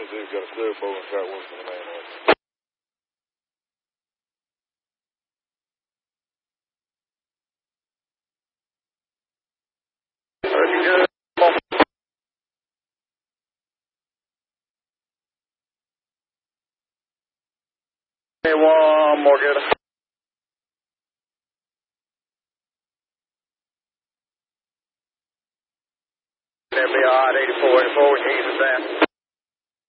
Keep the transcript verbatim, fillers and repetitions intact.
twenty-six got a clear boat and track work from the main one. Pretty good. One more good. F B I eighty-four eighty-four, we can use that.